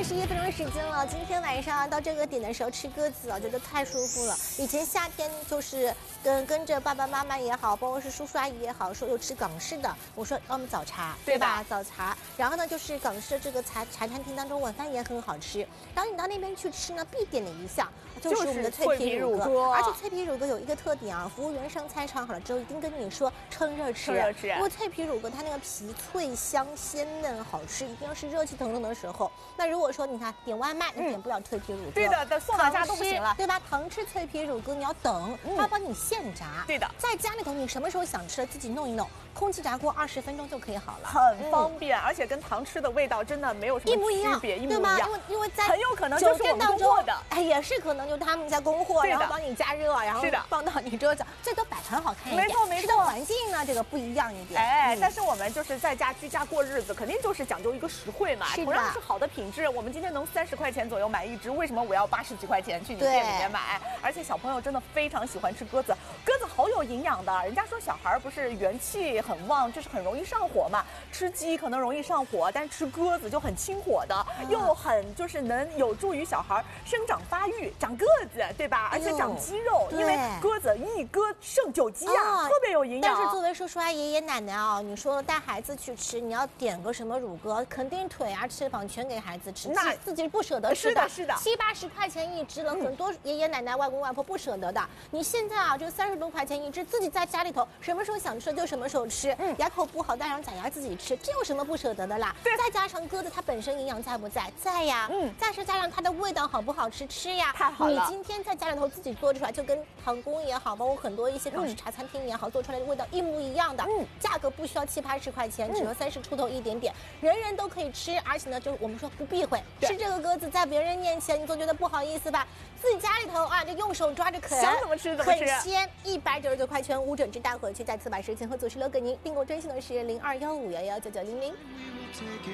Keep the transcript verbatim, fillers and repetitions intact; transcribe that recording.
十一分钟时间了，今天晚上到这个点的时候吃鸽子啊，觉得太舒服了。以前夏天就是跟跟着爸爸妈妈也好，包括是叔叔阿姨也好，说又吃港式的，我说要么早茶，对吧？早茶。然后呢，就是港式的这个茶茶餐厅当中晚饭也很好吃。然后你到那边去吃呢，必点的一项就是我们的脆皮乳鸽，而且脆皮乳鸽有一个特点啊，服务员上菜上好了之后，一定跟你说趁热吃，趁热吃。因为脆皮乳鸽它那个皮脆香鲜嫩好吃，一定要是热气腾腾的时候。那如果说你看点外卖，你点不了脆皮乳鸽， 对的，送到家都不行了， 对吧？糖吃脆皮乳鸽你要等，它帮你现炸， 对的， 在家里头你什么时候想吃了自己弄一弄，空气炸锅二十分钟就可以好了， 很方便，而且跟糖吃的味道真的没有什么区别，一模一样， 因为因为在很有可能就是我们供货的， 哎，也是可能就他们家供货，然后帮你加热，然后放到你桌上，最多摆盘好看一点， 没错没错， 吃的环境呢这个不一样一点， 哎，但是我们就是在家居家过日子，肯定就是讲究一个实惠嘛，同样是好的品质，我们今天能三十块钱左右买一只，为什么我要八十几块钱去你店里面买？而且小朋友真的非常喜欢吃鸽子，鸽子好有营养的。人家说小孩不是元气很旺，就是很容易上火嘛。吃鸡可能容易上火，但吃鸽子就很清火的，嗯、又很就是能有助于小孩生长发育、长个子，对吧？而且长肌肉，因为鸽子一鸽胜九鸡啊，哦、特别有营养。 但是作为叔叔阿姨、爷爷奶奶啊，你说带孩子去吃，你要点个什么乳鸽，肯定腿啊、翅膀全给孩子吃，那自己不舍得吃的， 是的，是的， 七八十块钱一只了，很多爷爷奶奶、外公外婆不舍得的。你现在啊，这三十多块钱一只，自己在家里头什么时候想吃就什么时候吃，嗯，牙口不好带上假牙自己吃，这有什么不舍得的啦？对，再加上鸽子它本身营养在不在？在呀，嗯，再是加上它的味道好不好吃？吃呀， 太好了。 你今天在家里头自己做出来，就跟唐宫也好，包括很多一些港式茶餐厅也好，做出来的味道一模一样的，嗯，价格不需要七八十块钱，只要三十出头一点点，人人都可以吃，而且呢，就是我们说不避讳，吃这个鸽子在别人面前，你总觉得不好意思吧？自己家里头啊，就用手抓着啃， 想怎么吃怎么吃， 很鲜，一百九十九块钱五整只带回去，再次把时间和组时留给您。订购专线的是零二幺五幺幺九九零零。